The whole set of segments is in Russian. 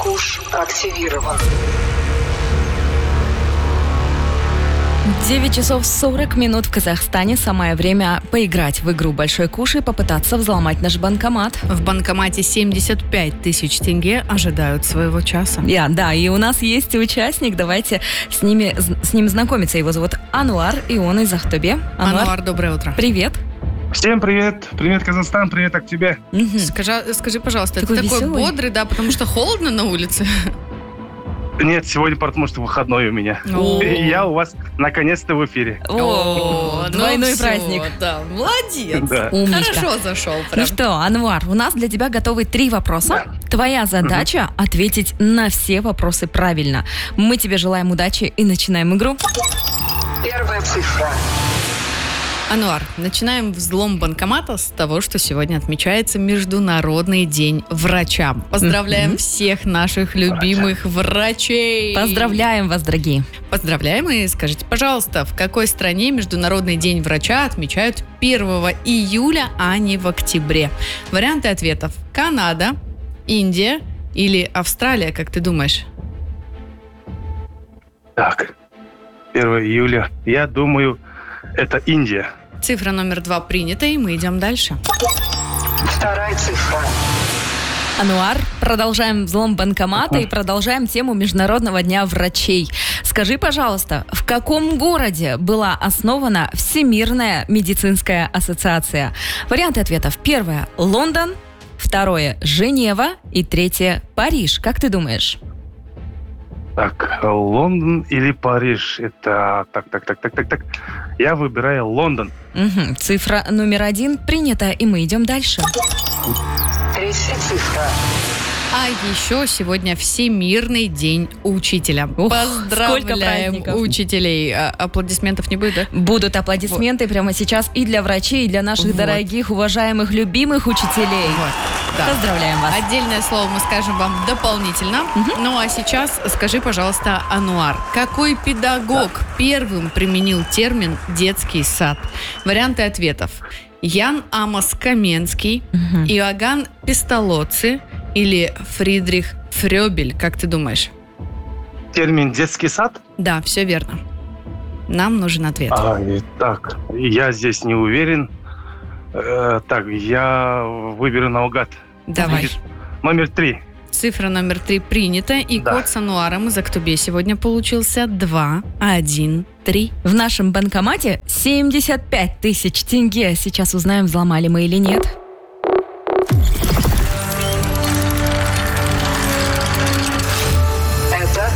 куш активирован. 9 часов 40 минут в Казахстане. Самое время поиграть в игру «Большой куш» и попытаться взломать наш банкомат. В банкомате 75 тысяч тенге ожидают своего часа. Да, и у нас есть участник. Давайте с ним знакомиться. Его зовут Ануар, и он из Ахтубе. Ануар, доброе утро. Привет. Всем привет. Привет, Казахстан. Привет, к тебе. Скажи, пожалуйста, Такой ты такой веселый. бодрый, да, потому что холодно на улице? Нет, сегодня потому что выходной у меня. О. И я у вас наконец-то в эфире. Двойной праздник. Да, молодец. Да. Умничка. Хорошо зашел Ну прям. что, Ануар, у нас для тебя готовы 3 вопроса. Твоя задача ответить на все вопросы правильно. Мы тебе желаем удачи и начинаем игру. Первая цифра. Ануар, начинаем взлом банкомата с того, что сегодня отмечается Международный день врача. Поздравляем всех наших любимых врачей. Поздравляем вас, дорогие. Поздравляем и скажите, пожалуйста, в какой стране Международный день врача отмечают 1 июля, а не в октябре? Варианты ответов: Канада, Индия или Австралия, как ты думаешь? Так, 1 июля. Я думаю, это Индия. Цифра номер 2 принята, и мы идем дальше. Вторая цифра. Ануар, продолжаем взлом банкомата и продолжаем тему Международного дня врачей. Скажи, пожалуйста, в каком городе была основана Всемирная медицинская ассоциация? Варианты ответов: 1 – Лондон, 2 – Женева и 3 – Париж. Как ты думаешь? Так, Лондон или Париж? Это... Так. Я выбираю Лондон. Цифра номер 1 принята, и мы идем дальше. Третья цифра. А еще сегодня Всемирный день учителя. Сколько Поздравляем праздников. учителей. Аплодисментов не будет, да? Будут аплодисменты прямо сейчас и для врачей, и для наших Вот. дорогих, уважаемых, любимых учителей. Да. Поздравляем вас. Отдельное слово мы скажем вам дополнительно. Ну а сейчас скажи, пожалуйста, Ануар, какой педагог первым применил термин «детский сад»? Варианты ответов: Ян Амос Каменский, Иоганн Песталоцци или Фридрих Фрёбель. Как ты думаешь? Термин «детский сад». Да, все верно. Нам нужен ответ. Так, я здесь не уверен. Так, я выберу наугад. Давай. Номер 3. Цифра номер 3 принята, и Да. код с Ануаром из Актубе сегодня получился 2, 1, 3. В нашем банкомате 75 тысяч тенге. Сейчас узнаем, взломали мы или нет. Это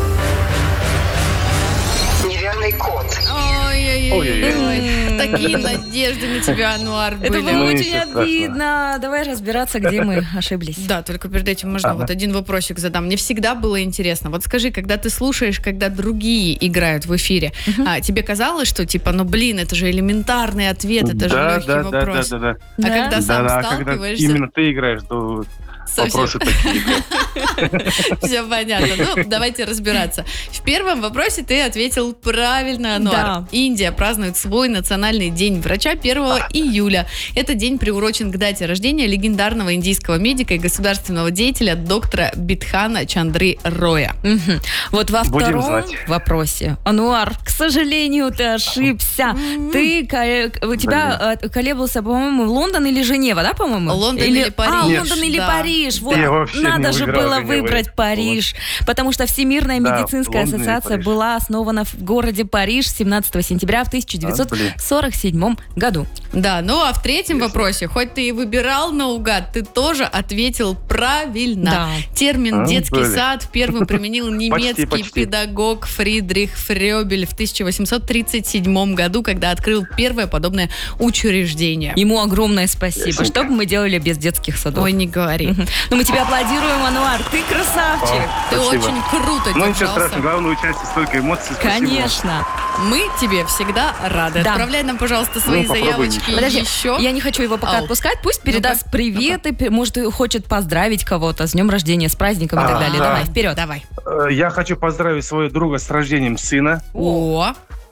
неверный код. Ой-ой-ой. Такие надежды на тебя, Ануар, Это были. было Ну, очень ничего страшного. обидно. Давай разбираться, где мы ошиблись. Да, только перед этим можно вот один вопросик задам. Мне всегда было интересно. Вот скажи, когда ты слушаешь, когда другие играют в эфире, тебе казалось, что типа, это же элементарный ответ, это же легкий вопрос. Да. А когда сам Да, когда сталкиваешься, именно ты играешь, то совсем вопросы такие. все понятно. Ну, давайте разбираться. В первом вопросе ты ответил правильно, Ануар. Да. Индия празднует свой национальный день врача 1 июля. Этот день приурочен к дате рождения легендарного индийского медика и государственного деятеля доктора Бидхана Чандры Роя. Вот во Будем втором знать. вопросе, Ануар, к сожалению, ты ошибся. У тебя колеблался, по-моему, Лондон или Женева, да, по-моему? Лондон или Париж. Лондон или Да. Париж. Вот, Я вообще надо не же выбирал было Женеву. выбрать Париж, потому что Всемирная Да, медицинская Лондон или ассоциация Париж. была основана в городе Париж 17 сентября в 1947 году. Да, ну а в третьем вопросе, хоть ты и выбирал наугад, ты тоже ответил правильно. Да. Термин «детский блин. сад» первым применил немецкий почти. педагог Фридрих Фрёбель в 1837 году, когда открыл первое подобное учреждение. Ему огромное спасибо. Ясненько. Что бы мы делали без детских садов? Ой, не говори. Ну, мы тебе аплодируем, Ануар. Ты красавчик. Ты Спасибо. очень круто Ну, ничего держался. страшного, главное участие, столько эмоций. Спасибо. Конечно. Мы тебе всегда рады. Да. Отправляй нам, пожалуйста, свои попробуй заявочки Подожди, еще. я не хочу его пока Ау. отпускать. Пусть передаст привет и, может, и хочет поздравить кого-то с днем рождения, с праздником и так далее. да. Давай, вперед. Давай. Я хочу поздравить своего друга с рождением сына. О,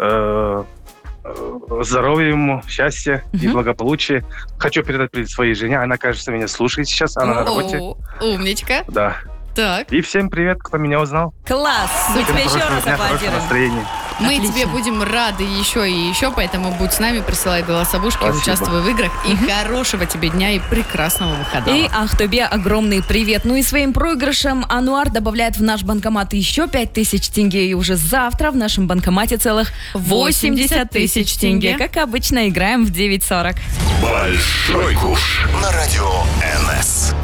Здоровья ему, счастья и благополучия. Хочу передать привет своей жене. Она, кажется, меня слушает сейчас. Она на работе. умничка. Да. Так, И всем привет, кто меня узнал. Класс! Мы Супер. тебе еще Хорошего раз дня, хорошего аплодируем. настроения. мы Отлично. тебе будем рады еще и еще, поэтому будь с нами, присылай голосовушки, Спасибо. участвуй в играх. И хорошего тебе дня и прекрасного выхода. И Ахтубе огромный привет. Ну и своим проигрышем Ануар добавляет в наш банкомат еще 5000 тенге. И уже завтра в нашем банкомате целых 80 тысяч тенге. Как обычно, играем в 9:40. Большой куш на радио НС.